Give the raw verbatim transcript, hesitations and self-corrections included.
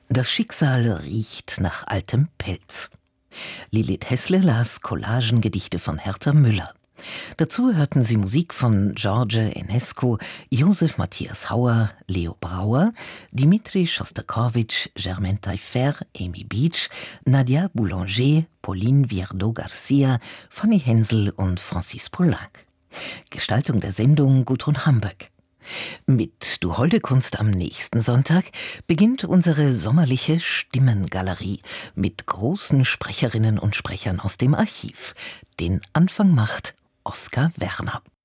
Das Schicksal riecht nach altem Pelz. Lilith Hessle las Collagengedichte von Herta Müller. Dazu hörten Sie Musik von George Enescu, Josef Matthias Hauer, Leo Brauer, Dimitri Schostakowitsch, Germaine Taillefer, Amy Beach, Nadia Boulanger, Pauline Viardot-Garcia, Fanny Hensel und Francis Poulenc. Gestaltung der Sendung Gudrun Hamburg. Mit Du holde Kunst am nächsten Sonntag beginnt unsere sommerliche Stimmengalerie mit großen Sprecherinnen und Sprechern aus dem Archiv. Den Anfang macht Oskar Werner.